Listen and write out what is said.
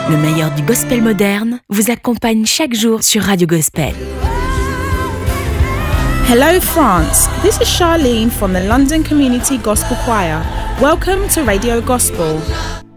Le meilleur du gospel moderne vous accompagne chaque jour sur Radio Gospel. Hello France, this is Charlene from the London Community Gospel Choir. Welcome to Radio Gospel.